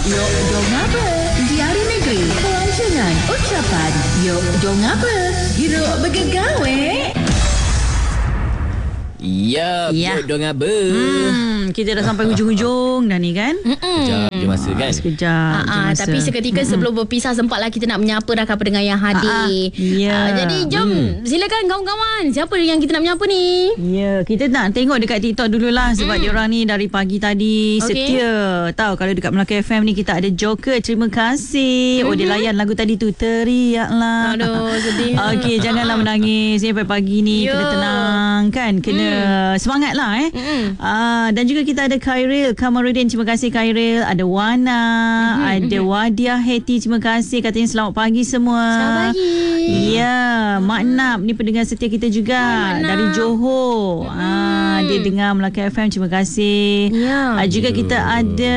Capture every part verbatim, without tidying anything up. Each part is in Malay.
Yok dong apa? Diari negeri, pelancongan, ucapan. Yok dong apa? Hiruk bergegawe. Ya, Ya. ya. Dong apa? Hmm, kita dah sampai hujung-hujung dah ni kan? Sekejap je masa kan. Sekejap. Ah, je ah, masa. tapi seketika Mm-mm. sebelum berpisah sempatlah kita nak menyapa rakan pendengar yang hadir. Ah, ah. Ya. Ah, jadi jom Hmm. silakan kawan-kawan. Siapa yang kita nak menyapa ni? Ya, kita nak tengok dekat TikTok dululah sebab mm. diorang ni dari pagi tadi Okey. setia. Tahu kalau dekat Melaka F M ni kita ada Joker. Terima kasih. Mm-hmm. Oh, dia layan lagu tadi tu. Teriaklah. Aduh, sedih. Okey, janganlah menangis ya pagi ni. Ya. Kena tenang kan. Kena mm. semangat lah eh. Mm-mm. Ah, dan juga kita ada Khairil Kamarudin. Terima kasih Khairil. Ada Wana, mm-hmm. ada Wadia Heti. Terima kasih. Katanya selamat pagi semua. Selamat pagi. Ya, Mak Nap ni pendengar setia kita juga Hai, Mak dari Nap. Johor. Hmm. Ah, dia dengar Melaka F M. Terima kasih. Ya. Ah, juga kita ada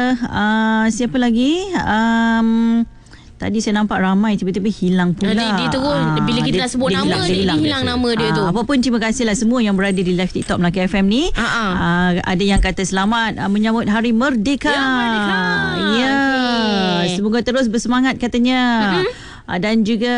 ah, siapa lagi? Um, Tadi saya nampak ramai tiba-tiba hilang pula. Dia, dia terus Ah, bila kita dia- dah sebut dia nama hilang, dia, dia hilang, hilang. nama dia Ah, tu. Apa pun terima kasihlah semua yang berada di live TikTok Melaka F M ni. Ah, ah. Ah, ada yang kata selamat ah, menyambut Hari Merdeka. Ya, Merdeka. Ya. Okey. Semoga terus bersemangat katanya. Mm-hmm. Dan juga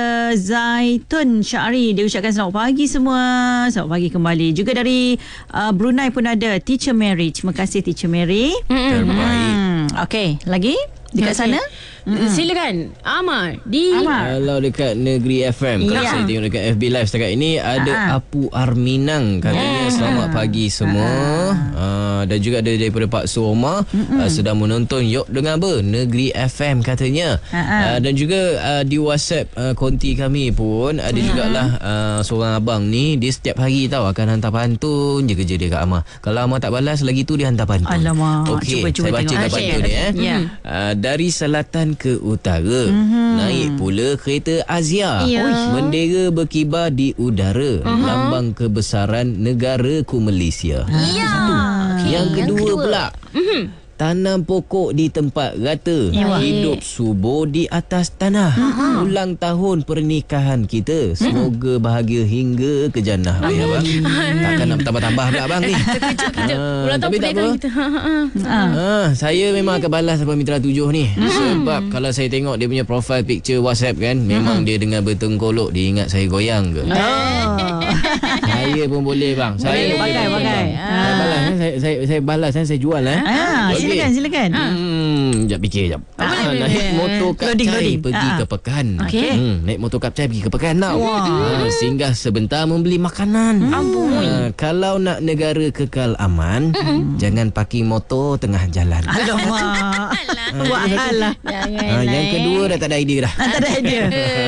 Zaitun Syari, dia ucapkan selamat pagi semua. Selamat pagi kembali. Juga dari uh, Brunei pun ada Teacher Mary. Terima kasih Teacher Mary. Terbaik. Hmm. Okey, lagi dekat Okey. sana? Mm-mm. Silakan Amar di Amar. Kalau dekat Negeri F M, kalau Ya. saya tengok dekat F B Live setakat ini ada Ah. Apu Arminang katanya selamat pagi semua. Ah, dan juga ada daripada Pak Suoma uh, sedang menonton Yok Dengar Ber Negeri F M katanya. Ah. Uh, dan juga uh, di WhatsApp uh, konti kami pun ada jugalah uh, seorang abang ni, dia setiap hari tahu akan hantar pantun je kerja dia kat Amar. Kalau Amar tak balas lagi tu dia hantar pantun. Alamak. Okey, Cuba, cuba saya baca tengok. kat Okey, pantun okey. ni eh. Ya. Uh, dari selatan ke utara, mm-hmm. naik pula kereta Azia. Ya. Oish. Bendera berkibar di udara, uh-huh. lambang kebesaran negaraku Malaysia. Ya. Okey, Yang kedua, yang kedua. pula, mm-hmm. tanam pokok di tempat rata, Ya. hidup subur di atas tanah. Uh-huh. Ulang tahun pernikahan kita, semoga bahagia hingga ke jannah. Baik, abang. Takkan nak tambah-tambah pula abang ni. Kita Ah, ulang tahun tapi tak pernikahan apa. kita. Ha, ha, ha. Ah. Ha, saya memang akan balas apa Mitra tujuh ni. Sebab kalau saya tengok dia punya profile picture WhatsApp kan, memang dia dengan bertengkolok, dia ingat saya goyang ke. Oh. Saya pun boleh bang. Saya Boleh, pakai, boleh, pakai. bang. Saya balas eh. saya, saya saya balas eh. Saya jual eh. Ah, Okey. silakan silakan. Hmm, jap fikir jap. boleh, Ah, boleh, naik boleh. motor Loading, kapcai loading. pergi Ah, ke ah. pekan. Okey. Hmm, naik motor kapcai pergi ke pekan tau. Wah. Ah, singgah sebentar membeli makanan. Ampun. Ah, kalau nak negara kekal aman, jangan parking motor tengah jalan. Alamak. Buat hal lah. Jangan. Ah, yang kedua dah tak ada idea dah. Tak ada idea.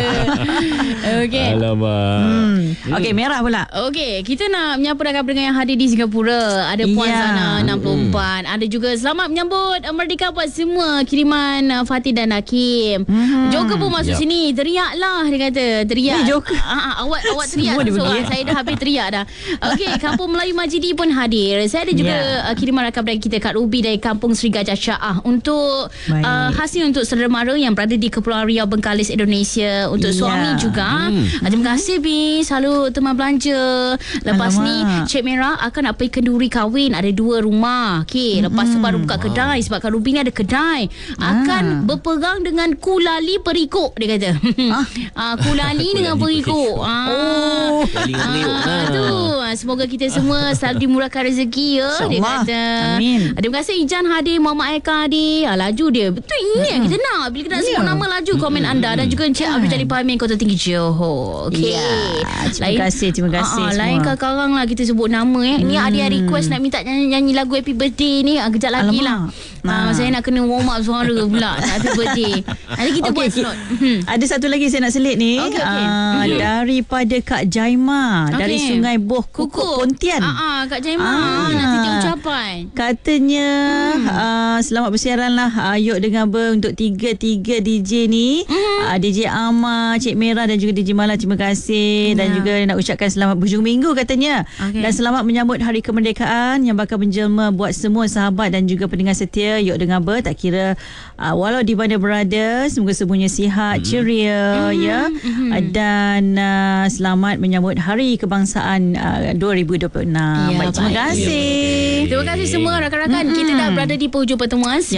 Okey. Alamak. Hmm. Okey, merah pula. Okey, kita nak menyapa rakan pendengar yang hadir di Singapura. Ada Puan Ya. Zana enam puluh empat. Ada juga selamat menyambut uh, Merdeka buat semua. Kiriman uh, Fatih dan Hakim. Mhm. Joker pun masuk Yap. sini. Teriaklah dia kata. Teriak. Eh, Joker. Ah, ah, awak awak teriak Semua dia seorang. pergi. Saya dah habis teriak dah. Okey, Kampung Melayu Majidi pun hadir. Saya ada juga Ya. uh, kiriman rakan pendengar kita Kak Ruby dari Kampung Seri Gajah Syaah untuk Baik. uh, hasil untuk saudara mara yang berada di Kepulauan Riau Bengkalis Indonesia. Untuk Ya. suami juga. Hmm. Ah, terima kasih Bi. Selalu teman belanja. Lepas Alamak. ni Cik Merah akan nak pergi kenduri kahwin. Ada dua rumah. Okey, lepas tu baru buka kedai. Sebab Kak Ruby ni ada kedai. Akan berperang dengan kulali perikuk, dia kata. Ah. Ah, kulali dengan perikuk. Ah. Oh. Kali ngeriuk Ah, lah. tu. Ah, semoga kita semua selalu dimurahkan rezeki ya. Dia InsyaAllah. kata. Amin. Ah, terima kasih Ijan hadir, Muhammad Aika hadir. Ah, laju dia. Betul ini yang kita nak. Bila kita nak sebut Ya. nama, laju komen anda. Dan juga Encik Abdul Jalil Pahamin Kota Tinggi Johor. Okey. Ya. Terima kasih, terima kasih Ah, ah, semua. lain sekarang lah kita sebut nama eh. Ni ada yang request nak minta nyanyi-nyanyi lagu Happy Birthday ni. Ah, kejap lagi lah. Alamak. Ah, saya nak kena warm up suara pula. Happy Birthday. Nanti kita Okey, buat ki- slot. Hmm. Ada satu lagi saya nak selit ni. Okey, okey. Ah, Ya. daripada Kak Jaima dari Okey. Sungai Boh Kukuk Pontian. Ah, ah, Kak Jaima. Ah. Nanti dia ucapan. Katanya hmm. uh, selamat bersiaran lah uh, Yok Dengar Ber untuk tiga-tiga D J ni. Hmm. Uh, D J Amar, Cik Merah dan juga D J Mala, terima kasih. Dan Ya. juga nak ucapkan selamat berhujung minggu katanya. Okey. Dan selamat menyambut Hari Kemerdekaan yang bakal menjelma buat semua sahabat dan juga pendengar setia Yok Dengar Ber. Tak kira uh, walau di mana berada, semoga semuanya sihat, hmm. ceria hmm. ya. Hmm. Uh, dan uh, selamat menyambut Hari Kebangsaan uh, dua ribu dua puluh enam. Ya, Baik, terima baik. kasih. Terima kasih semua rakan-rakan. Kita dah berada di penghujung pertemuan Ya. sembilan lima puluh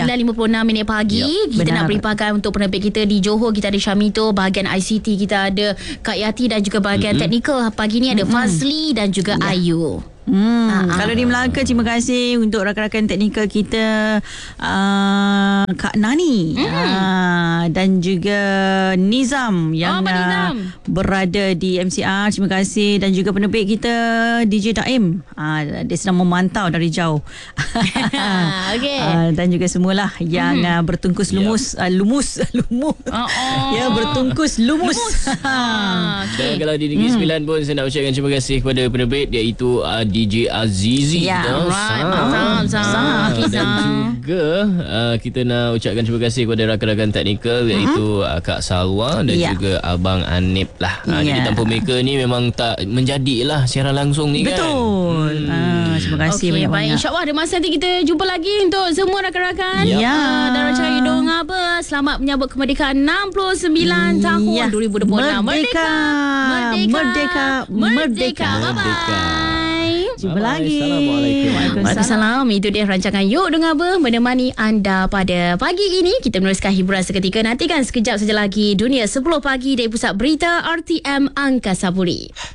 puluh enam minit pagi. Yep. Kita Benar. nak beri pakai untuk penerbit kita di Johor. Kita ada Syamito, bahagian I C T kita ada Kak Yati, dan juga bahagian mm-hmm. teknikal pagi ni ada mm-hmm. Fazli dan juga yeah. Ayu. Hmm, Ah, ah. kalau di Melaka, terima kasih untuk rakan-rakan teknikal kita, uh, Kak Nani Mm. uh, dan juga Nizam yang Oh, Abang Nizam. uh, berada di M C R. Terima kasih, dan juga penerbit kita D J Daim. Uh, dia sedang memantau dari jauh. Okey. uh, dan juga semualah yang mm. uh, bertungkus lumus, uh, lumus, lumus. Oh, oh. Ya, bertungkus lumus. Ah, Dan okey. kalau di Negeri Sembilan pun saya nak ucapkan terima kasih kepada penerbit, iaitu uh, D J Azizi. Ya, dan right. Sam. Sam, Sam. Ah, Okey, dan Sam. juga uh, kita nak ucapkan terima kasih kepada rakan-rakan teknikal, iaitu uh, Kak Salwa dan Ya. juga Abang Anip lah. Uh, Ya. Jadi tanpa mereka ni memang tak menjadilah siaran langsung ni kan. Betul. Hmm. Ah, terima kasih Okey, baik. banyak-banyak. InsyaAllah ada masa nanti kita jumpa lagi untuk semua rakan-rakan. Ya. Ah, dan Raja Hidung apa? Selamat menyambut kemerdekaan enam puluh sembilan tahun Ya. dua ribu dua puluh enam. Merdeka. Merdeka. Merdeka. Merdeka. Merdeka. Bye-bye. Jumpa Bye-bye. lagi. Assalamualaikum. Waalaikumsalam. Itu dia rancangan Yuk Dengar Ber menemani anda pada pagi ini. Kita meneruskan hiburan seketika. Nantikan sekejap saja lagi Dunia sepuluh pagi dari Pusat Berita R T M Angkasa Puri.